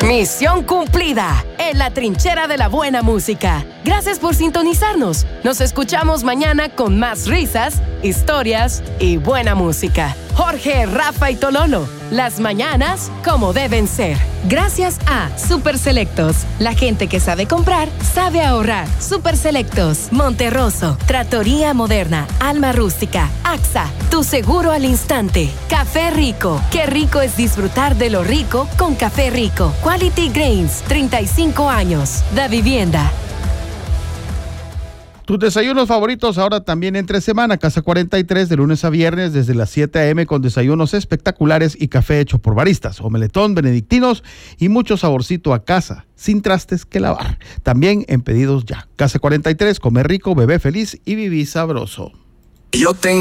Misión cumplida en la trinchera de la buena música. Gracias por sintonizarnos. Nos escuchamos mañana con más risas, historias y buena música. Jorge, Rafa y Tololo. Las mañanas como deben ser. Gracias a Super Selectos. La gente que sabe comprar, sabe ahorrar. Super Selectos. Monterroso. Trattoria Moderna. Alma Rústica. AXA. Tu seguro al instante. Café Rico. Qué rico es disfrutar de lo rico con Café Rico. Quality Grains. 35 años. Da Vivienda. Tus desayunos favoritos ahora también entre semana. Casa 43 de lunes a viernes desde las 7 a.m. con desayunos espectaculares y café hecho por baristas, omeletón, benedictinos y mucho saborcito a casa, sin trastes que lavar. También en pedidos ya. Casa 43, come rico, bebé feliz y viví sabroso. Yo tengo